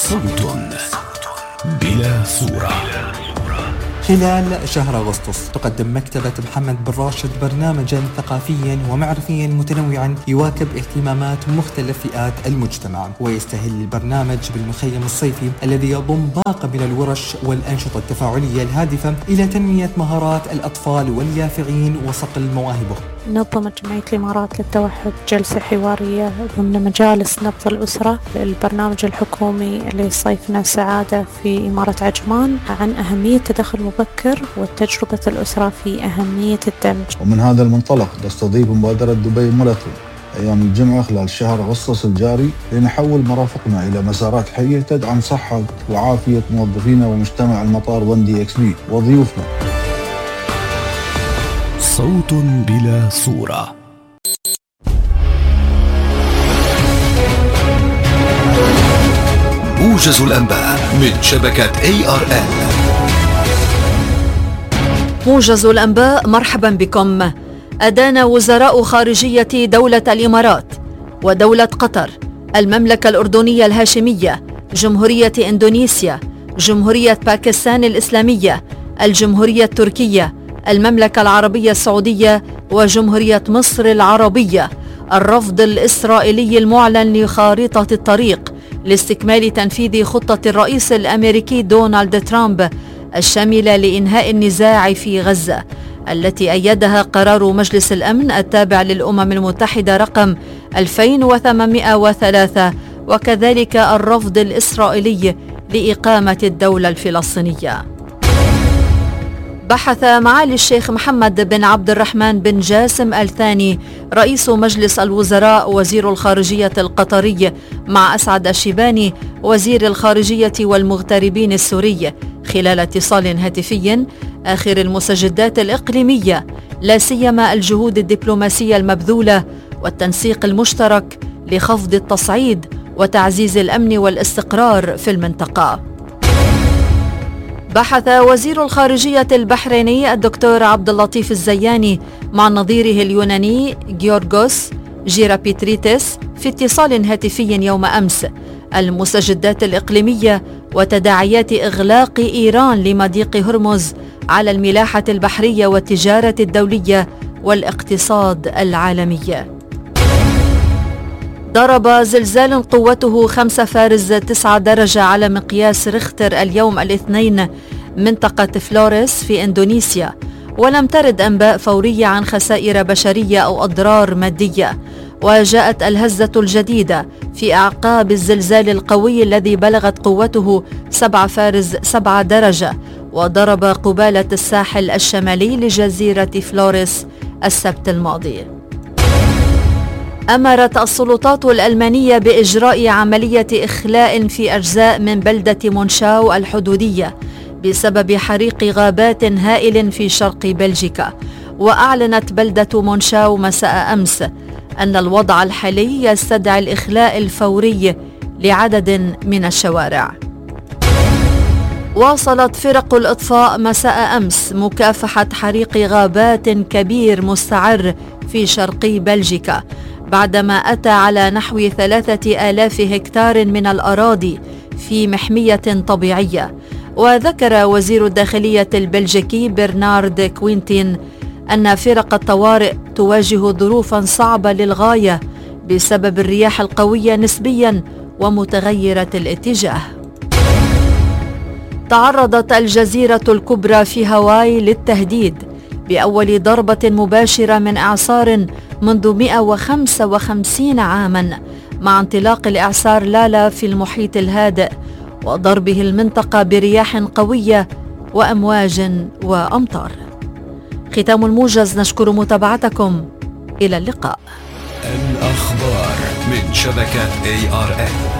صوت بلا صورة. خلال شهر أغسطس تقدم مكتبة محمد بن راشد برنامجا ثقافيا ومعرفيا متنوعا يواكب اهتمامات مختلف فئات المجتمع، ويستهل البرنامج بالمخيم الصيفي الذي يضم باقة من الورش والأنشطة التفاعلية الهادفة إلى تنمية مهارات الأطفال واليافعين وصقل مواهبهم. نظمت جمعية الإمارات للتوحد جلسة حوارية ضمن مجالس نبض الأسرة للبرنامج الحكومي لصيفنا السعادة في إمارة عجمان عن أهمية التدخل المبكر وتجربة الأسرة في أهمية الدمج. ومن هذا المنطلق تستضيف مبادرة دبي ماراثون أيام الجمعة خلال شهر أغسطس الجاري لنحول مرافقنا إلى مسارات حية تدعم صحة وعافية موظفينا ومجتمع المطار وندي إكس بي وضيوفنا. صوت بلا صورة. موجز الأنباء من شبكة ARN. موجز الأنباء، مرحبا بكم. أدان وزراء خارجية دولة الإمارات ودولة قطر، المملكة الأردنية الهاشمية، جمهورية إندونيسيا، جمهورية باكستان الإسلامية، الجمهورية التركية، المملكة العربية السعودية وجمهورية مصر العربية الرفض الإسرائيلي المعلن لخارطة الطريق لاستكمال تنفيذ خطة الرئيس الأمريكي دونالد ترامب الشاملة لإنهاء النزاع في غزة، التي أيدها قرار مجلس الأمن التابع للأمم المتحدة رقم 2803، وكذلك الرفض الإسرائيلي لإقامة الدولة الفلسطينية. بحث معالي الشيخ محمد بن عبد الرحمن بن جاسم الثاني رئيس مجلس الوزراء وزير الخارجية القطري مع أسعد الشيباني وزير الخارجية والمغتربين السوري خلال اتصال هاتفي آخر المستجدات الإقليمية، لا سيما الجهود الدبلوماسية المبذولة والتنسيق المشترك لخفض التصعيد وتعزيز الأمن والاستقرار في المنطقة. بحث وزير الخارجية البحريني الدكتور عبد اللطيف الزياني مع نظيره اليوناني غيورغوس جيرابيتريتس في اتصال هاتفي يوم أمس المستجدات الإقليمية وتداعيات إغلاق إيران لمضيق هرمز على الملاحة البحرية والتجارة الدولية والاقتصاد العالمي. ضرب زلزال قوته 5.9 درجة على مقياس ريختر اليوم الاثنين منطقة فلوريس في إندونيسيا، ولم ترد أنباء فورية عن خسائر بشرية أو أضرار مادية. وجاءت الهزة الجديدة في أعقاب الزلزال القوي الذي بلغت قوته 7.7 درجة وضرب قبالة الساحل الشمالي لجزيرة فلوريس السبت الماضي. أمرت السلطات الألمانية بإجراء عملية إخلاء في أجزاء من بلدة مونشاو الحدودية بسبب حريق غابات هائل في شرق بلجيكا. وأعلنت بلدة مونشاو مساء أمس أن الوضع الحالي يستدعي الإخلاء الفوري لعدد من الشوارع. واصلت فرق الإطفاء مساء أمس مكافحة حريق غابات كبير مستعر في شرقي بلجيكا بعدما أتى على نحو 3000 هكتار من الأراضي في محمية طبيعية. وذكر وزير الداخلية البلجيكي برنارد كوينتين أن فرق الطوارئ تواجه ظروفا صعبة للغاية بسبب الرياح القوية نسبيا ومتغيرة الاتجاه. تعرضت الجزيرة الكبرى في هاواي للتهديد بأول ضربة مباشرة من إعصار منذ 155 عاما مع انطلاق الإعصار لالا في المحيط الهادئ وضربه المنطقة برياح قوية وأمواج وأمطار. ختام الموجز، نشكر متابعتكم، إلى اللقاء. الأخبار من شبكة ARN.